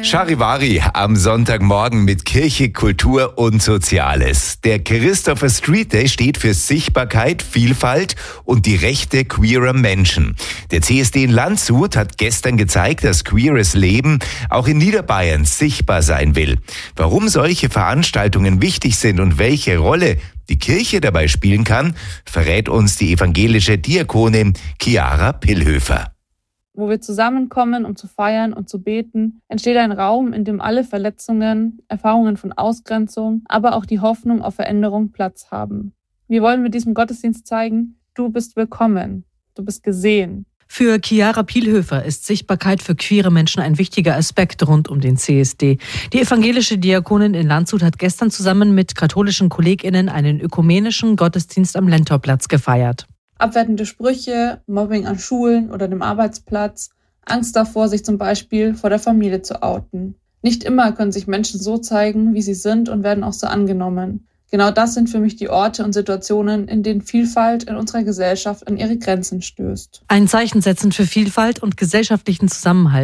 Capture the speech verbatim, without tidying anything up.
Charivari am Sonntagmorgen mit Kirche, Kultur und Soziales. Der Christopher Street Day steht für Sichtbarkeit, Vielfalt und die Rechte queerer Menschen. Der C S D in Landshut hat gestern gezeigt, dass queeres Leben auch in Niederbayern sichtbar sein will. Warum solche Veranstaltungen wichtig sind und welche Rolle die Kirche dabei spielen kann, verrät uns die evangelische Diakonin Chiara Pillhöfer. Wo wir zusammenkommen, um zu feiern und zu beten, entsteht ein Raum, in dem alle Verletzungen, Erfahrungen von Ausgrenzung, aber auch die Hoffnung auf Veränderung Platz haben. Wir wollen mit diesem Gottesdienst zeigen, du bist willkommen, du bist gesehen. Für Chiara Pillhöfer ist Sichtbarkeit für queere Menschen ein wichtiger Aspekt rund um den C S D. Die evangelische Diakonin in Landshut hat gestern zusammen mit katholischen KollegInnen einen ökumenischen Gottesdienst am Lentorplatz gefeiert. Abwertende Sprüche, Mobbing an Schulen oder dem Arbeitsplatz, Angst davor, sich zum Beispiel vor der Familie zu outen. Nicht immer können sich Menschen so zeigen, wie sie sind und werden auch so angenommen. Genau das sind für mich die Orte und Situationen, in denen Vielfalt in unserer Gesellschaft an ihre Grenzen stößt. Ein Zeichen setzen für Vielfalt und gesellschaftlichen Zusammenhalt.